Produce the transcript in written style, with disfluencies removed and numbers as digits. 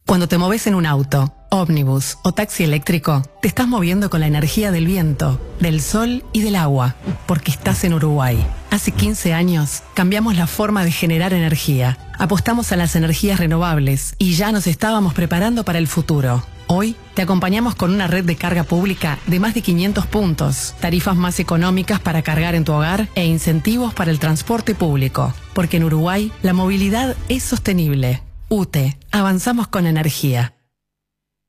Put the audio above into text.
Cuando te moves en un auto, ómnibus o taxi eléctrico, te estás moviendo con la energía del viento, del sol y del agua, porque estás en Uruguay. Hace 15 años cambiamos la forma de generar energía, apostamos a las energías renovables y ya nos estábamos preparando para el futuro. Hoy te acompañamos con una red de carga pública de más de 500 puntos, tarifas más económicas para cargar en tu hogar e incentivos para el transporte público, porque en Uruguay la movilidad es sostenible. UTE, avanzamos con energía.